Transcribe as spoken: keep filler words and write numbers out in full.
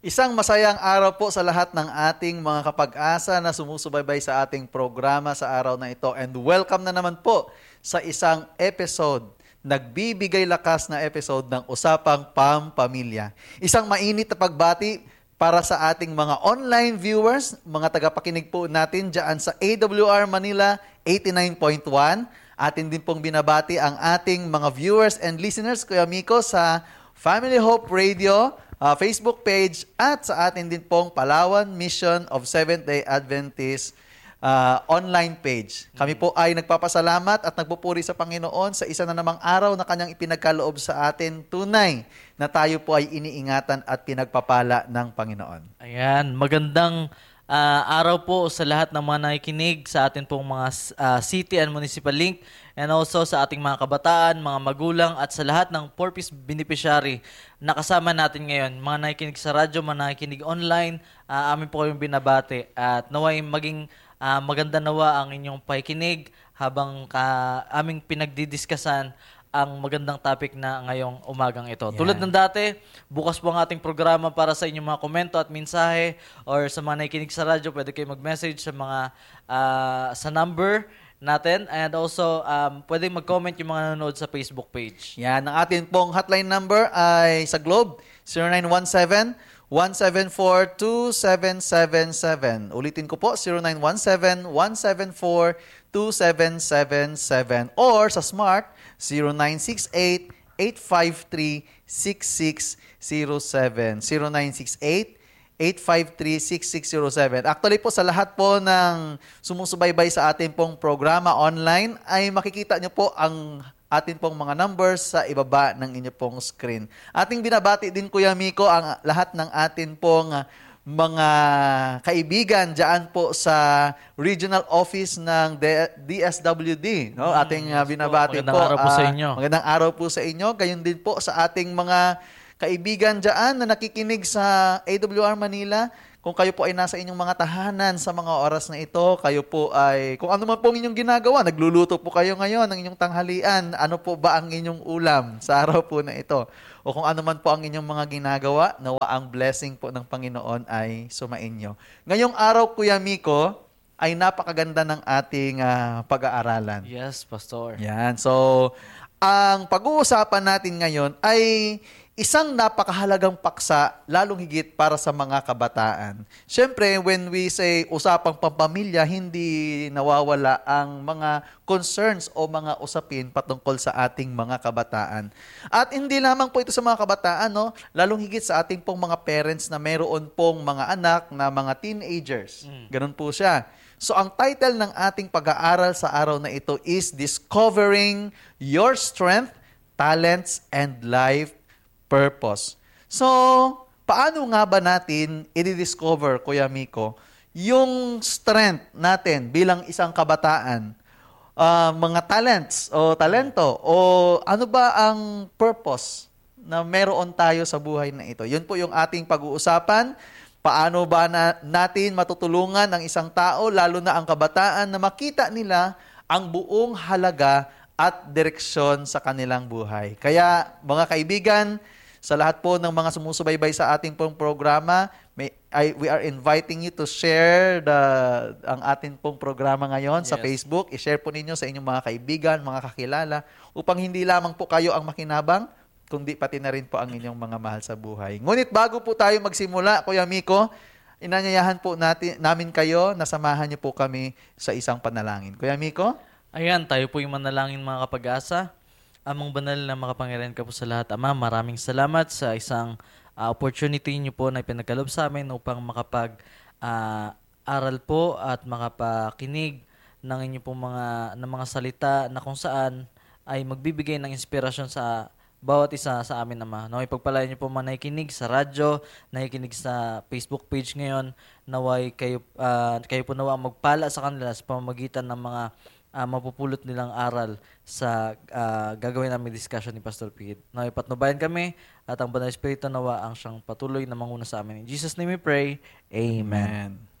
Isang masayang araw po sa lahat ng ating mga kapag-asa na sumusubaybay sa ating programa sa araw na ito. And welcome na naman po sa isang episode, nagbibigay lakas na episode ng Usapang Pampamilya. Isang mainit na pagbati para sa ating mga online viewers, mga tagapakinig po natin dyan sa A W R Manila eighty-nine point one. Atin din pong binabati ang ating mga viewers and listeners, Kuya Miko, sa Family Hope Radio, uh, Facebook page, at sa atin din pong Palawan Mission of Seventh-day Adventist uh, online page. Kami po ay nagpapasalamat at nagpupuri sa Panginoon sa isa na namang araw na Kanyang ipinagkaloob sa atin. Tunay na tayo po ay iniingatan at pinagpapala ng Panginoon. Ayan, magandang uh, araw po sa lahat ng mga nakikinig sa atin pong mga uh, City and Municipal Link, and also sa ating mga kabataan, mga magulang, at sa lahat ng Porpis beneficiary na kasama natin ngayon. Mga nakikinig sa radyo, mga nakikinig online, uh, amin po kayong binabati. At naway maging uh, maganda nawa ang inyong pakikinig habang ka, aming pinagdidiskasan ang magandang topic na ngayong umagang ito. Yeah. Tulad ng dati, bukas po ang ating programa para sa inyong mga komento at mensahe, or sa mga nakikinig sa radyo, pwede kayo mag-message sa mga uh, sa number natin, and also um, pwede mag-comment yung mga nanonood sa Facebook page. Yan, ang atin pong hotline number ay sa Globe, zero nine one seven, one seven four, two seven seven seven. Ulitin ko po, zero nine one seven, one seven four, two seven seven seven. Or sa Smart, zero nine six eight, eight five three, six six zero seven. zero nine six eight, eight five three, six six zero seven. Actually po, sa lahat po ng sumusubaybay sa ating pong programa online, ay makikita nyo po ang ating pong mga numbers sa ibaba ng inyo pong screen. Ating binabati din, Kuya Miko, ang lahat ng atin pong mga kaibigan dyan po sa regional office ng D S W D. No? Ating uh, binabati magandang po. Magandang araw po uh, sa inyo. Magandang araw po sa inyo. Gayon din po sa ating mga kaibigan dyan na nakikinig sa A W R Manila. Kung kayo po ay nasa inyong mga tahanan sa mga oras na ito, kayo po ay, kung ano man po ang inyong ginagawa, nagluluto po kayo ngayon ng inyong tanghalian, ano po ba ang inyong ulam sa araw po na ito? O kung ano man po ang inyong mga ginagawa, nawa ang blessing po ng Panginoon ay sumainyo. Ngayong araw, Kuya Miko, ay napakaganda ng ating uh, pag-aaralan. Yes, Pastor. Yan. So, ang pag-uusapan natin ngayon ay isang napakahalagang paksa, lalong higit para sa mga kabataan. Siyempre, when we say usapang pampamilya, hindi nawawala ang mga concerns o mga usapin patungkol sa ating mga kabataan. At hindi lamang po ito sa mga kabataan, no? Lalong higit sa ating pong mga parents na meron pong mga anak na mga teenagers. Mm. Ganun po siya. So, ang title ng ating pag-aaral sa araw na ito is Discovering Your Strength, Talents, and Life Purpose. So, paano nga ba natin i-discover, Kuya Miko, yung strength natin bilang isang kabataan? Uh, mga talents o talento o ano ba ang purpose na meron tayo sa buhay na ito? Yun po yung ating pag-uusapan. Paano ba na natin matutulungan ang isang tao, lalo na ang kabataan, na makita nila ang buong halaga at direksyon sa kanilang buhay. Kaya, mga kaibigan, sa lahat po ng mga sumusubaybay sa ating pong programa, may, I, we are inviting you to share the, ang ating pong programa ngayon. Yes. Sa Facebook. I-share po ninyo sa inyong mga kaibigan, mga kakilala, upang hindi lamang po kayo ang makinabang, kundi pati na rin po ang inyong mga mahal sa buhay. Ngunit bago po tayo magsimula, Kuya Miko, inanyayahan po natin, namin kayo na samahan niyo po kami sa isang panalangin. Kuya Miko? Ayan, tayo po yung manalangin, mga kapag-asa. Amang banal na makapangyarihan ka po sa lahat, Ama, maraming salamat sa isang uh, opportunity niyo po na ipinagkaloob sa amin upang makapag uh, aral po at makapakinig ng inyo pong mga, ng mga salita na kung saan ay magbibigay ng inspirasyon sa bawat isa sa amin, Ama. Naway pagpalain niyo po mga nakikinig sa radyo, nakikinig sa Facebook page ngayon, naway kayo, uh, kayo po nawa magpala sa kanila sa pamamagitan ng mga Uh, mapupulot nilang aral sa uh, gagawin namin discussion ni Pastor Pete. Naway patnubayan kami at ang Banal Espiritu nawa ang siyang patuloy na manguna sa amin. In Jesus' name we pray. Amen. Amen.